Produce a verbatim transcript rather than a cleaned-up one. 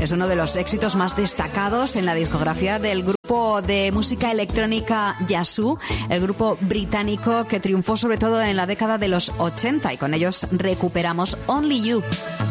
Es uno de los éxitos más destacados en la discografía del grupo de música electrónica Yazoo, el grupo británico que triunfó sobre todo en la década de los ochenta, y con ellos recuperamos Only You.